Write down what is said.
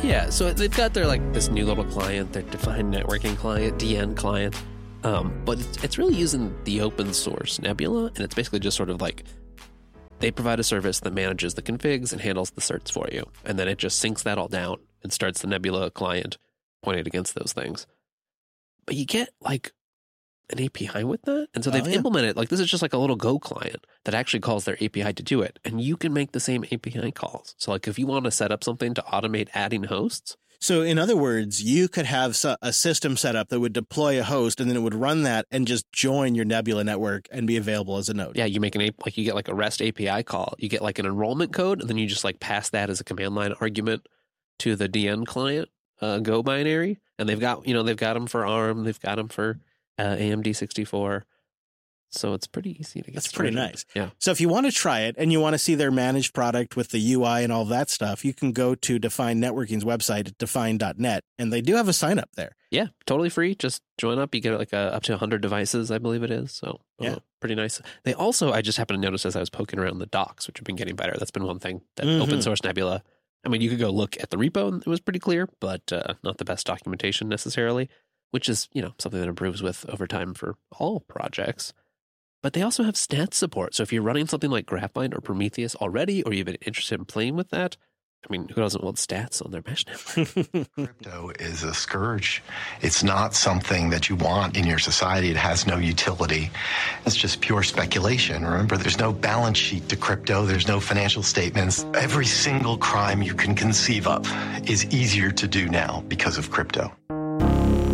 Yeah, so they've got their like this new little client, their defined networking client, DN client, but it's really using the open source Nebula, and it's basically just sort of like they provide a service that manages the configs and handles the certs for you, and then it just syncs that all down and starts the Nebula client pointed against those things. But you get like an API with that, and so they've implemented like this is just like a little Go client that actually calls their API to do it, and you can make the same API calls. So like if you want to set up something to automate adding hosts. So in other words, you could have a system set up that would deploy a host, and then it would run that and just join your Nebula network and be available as a node. Yeah, you make like you get like a REST API call, you get like an enrollment code, and then you just like pass that as a command line argument to the DN client Go binary, and they've got them for ARM, they've got them for AMD 64. So it's pretty easy to get. That's pretty nice. Yeah. So if you want to try it and you want to see their managed product with the UI and all that stuff, you can go to Define Networking's website at define.net, and they do have a sign up there. Yeah, totally free. Just join up. You get like up to 100 devices, I believe it is. So yeah, pretty nice. They also, I just happened to notice as I was poking around the docs, which have been getting better. That's been one thing that open source Nebula. I mean, you could go look at the repo and it was pretty clear, but not the best documentation necessarily, which is, something that improves with over time for all projects. But they also have stats support. So if you're running something like Grapvine or Prometheus already, or you've been interested in playing with that, I mean, who doesn't want stats on their mesh network? Crypto is a scourge. It's not something that you want in your society. It has no utility. It's just pure speculation. Remember, there's no balance sheet to crypto. There's no financial statements. Every single crime you can conceive of is easier to do now because of crypto.